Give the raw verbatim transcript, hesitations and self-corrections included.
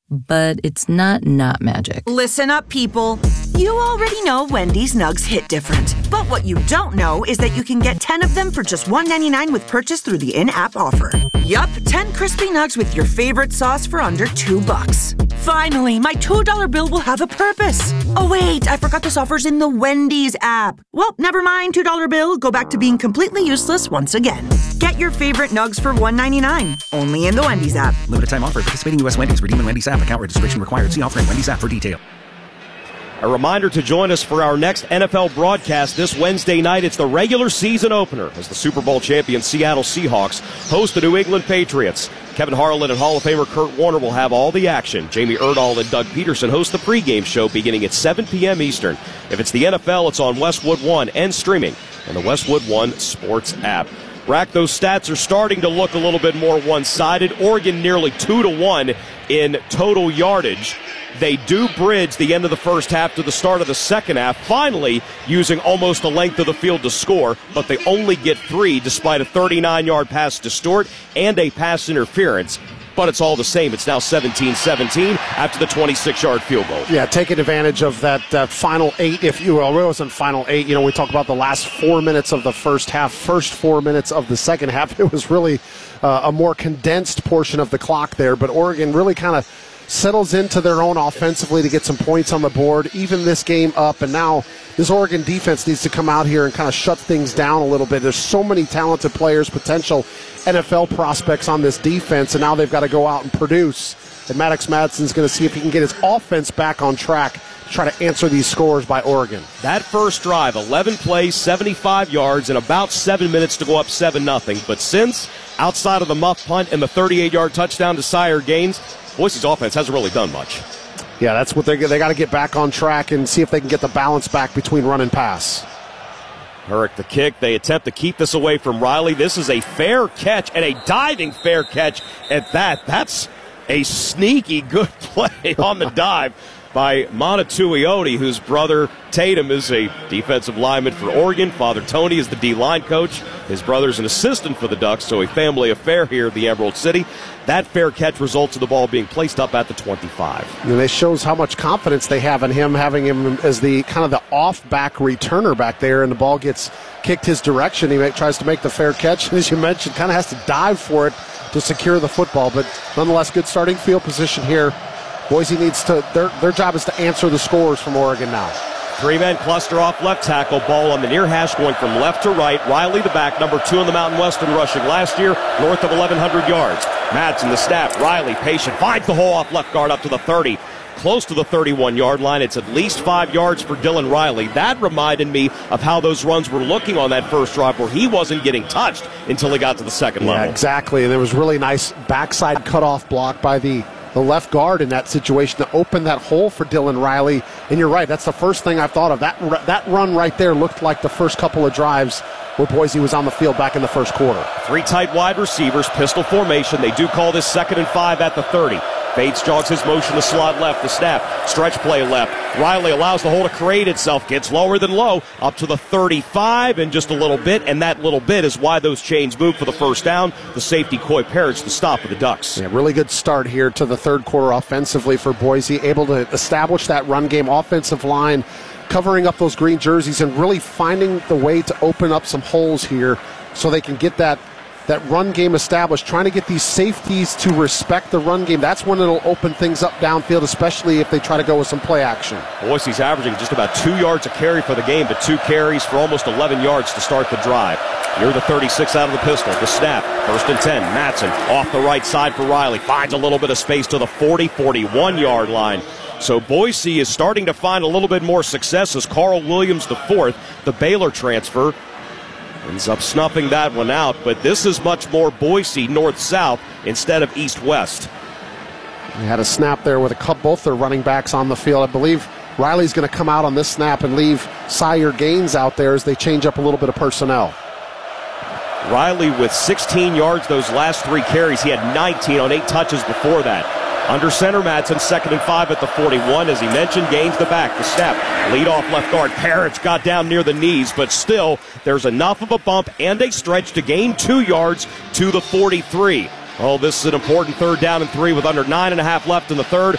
but it's not not magic. Listen up, people. You already know Wendy's Nugs hit different. But what you don't know is that you can get ten of them for just one ninety-nine with purchase through the in-app offer. Yup, ten crispy nugs with your favorite sauce for under two bucks. Finally, my two dollar bill will have a purpose. Oh wait, I forgot this offer's in the Wendy's app. Well, never mind, two dollar bill. Go back to being completely useless once again. Get your favorite nugs for one ninety-nine. Only in the Wendy's app. Limited time offer. Participating U S Wendy's. Redeem in Wendy's app. Account registration required. See offer in Wendy's app for detail. A reminder to join us for our next N F L broadcast this Wednesday night. It's the regular season opener as the Super Bowl champion Seattle Seahawks host the New England Patriots. Kevin Harlan and Hall of Famer Kurt Warner will have all the action. Jamie Erdahl and Doug Peterson host the pregame show beginning at seven p.m. Eastern. If it's the N F L, it's on Westwood One and streaming on the Westwood One Sports app. Rack, those stats are starting to look a little bit more one-sided. Oregon nearly two to one in total yardage. They do bridge the end of the first half to the start of the second half, finally using almost the length of the field to score, but they only get three despite a thirty-nine yard pass to Stewart and a pass interference. But it's all the same. It's now seventeen seventeen after the twenty-six yard field goal. Yeah, taking advantage of that uh, final eight, if you will. It wasn't final eight. You know, we talk about the last four minutes of the first half, first four minutes of the second half. It was really uh, a more condensed portion of the clock there, but Oregon really kind of settles into their own offensively to get some points on the board, even this game up. And now this Oregon defense needs to come out here and kind of shut things down a little bit. There's so many talented players, potential N F L prospects on this defense, and now they've got to go out and produce. And Maddox Madsen's going to see if he can get his offense back on track to try to answer these scores by Oregon. That first drive, eleven plays, seventy-five yards, and about seven minutes to go up seven nothing. But since, outside of the muff punt and the thirty-eight yard touchdown to Sire Gaines, Boise's offense hasn't really done much. Yeah, that's what they they got to get back on track and see if they can get the balance back between run and pass. Hurrick the kick. They attempt to keep this away from Riley. This is a fair catch and a diving fair catch at that. That's a sneaky good play on the dive by Montetuioti, whose brother Tatum is a defensive lineman for Oregon. Father Tony is the D-line coach. His brother's an assistant for the Ducks, so a family affair here at the Emerald City. That fair catch results in the ball being placed up at the twenty-five. And it shows how much confidence they have in him, having him as the kind of the off-back returner back there, and the ball gets kicked his direction. He make, tries to make the fair catch, and as you mentioned, kind of has to dive for it to secure the football. But nonetheless, good starting field position here. Boise needs to, their, their job is to answer the scores from Oregon now. Three-man cluster off left tackle, ball on the near hash going from left to right. Riley the back, number two in the Mountain West in rushing last year, north of eleven hundred yards. Madsen the snap, Riley patient, finds the hole off left guard up to the thirty. Close to the thirty-one yard line. It's at least five yards for Dylan Riley. That reminded me of how those runs were looking on that first drive, where he wasn't getting touched until he got to the second yeah, level. Exactly, and there was really nice backside cutoff block by the the left guard in that situation to open that hole for Dylan Riley. And you're right, that's the first thing I've thought of. That that run right there looked like the first couple of drives where Boise was on the field back in the first quarter. Three tight wide receivers, pistol formation. They do call this second and five at the thirty. Bates jogs his motion to slot left, the snap, stretch play left. Riley allows the hole to create itself, gets lower than low, up to the thirty-five and just a little bit, and that little bit is why those chains move for the first down. The safety, Coy Parrish, the stop of the Ducks. Yeah, really good start here to the third quarter offensively for Boise, able to establish that run game, offensive line, covering up those green jerseys and really finding the way to open up some holes here so they can get that that run game established, trying to get these safeties to respect the run game. That's when it'll open things up downfield, especially if they try to go with some play action. Boise's averaging just about two yards a carry for the game, but two carries for almost eleven yards to start the drive. Near the thirty-six out of the pistol, the snap, first and ten, Madsen off the right side for Riley, finds a little bit of space to the forty, forty-one yard line. So Boise is starting to find a little bit more success as Carl Williams the fourth, the Baylor transfer, ends up snuffing that one out, but this is much more Boise north-south instead of east-west. They had a snap there with a couple, both their running backs on the field. I believe Riley's going to come out on this snap and leave Sire Gaines out there as they change up a little bit of personnel. Riley with sixteen yards those last three carries. He had nineteen on eight touches before that. Under center, Madsen, second and five at the forty-one. As he mentioned, Gaines the back, the snap, lead off left guard. Parrish got down near the knees, but still, there's enough of a bump and a stretch to gain two yards to the forty-three. Oh, this is an important third down and three with under nine and a half left in the third.